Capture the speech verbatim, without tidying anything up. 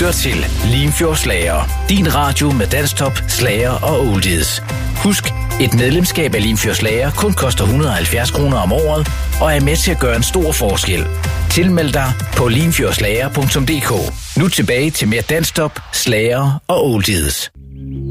lytter til Limfjord Slager. Din radio med danstop, slager og oldies. Husk, et medlemskab af Limfjord Slager kun koster et hundrede og halvfjerds kroner om året, og er med til at gøre en stor forskel. Tilmeld dig på limfjordslager punktum d k. Nu tilbage til mere danstop, slager og oldies.